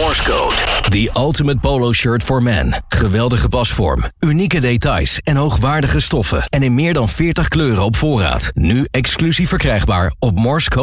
Morsecode. The Ultimate Polo Shirt for Men. Geweldige pasvorm, unieke details en hoogwaardige stoffen. En in meer dan 40 kleuren op voorraad. Nu exclusief verkrijgbaar op Morsecode.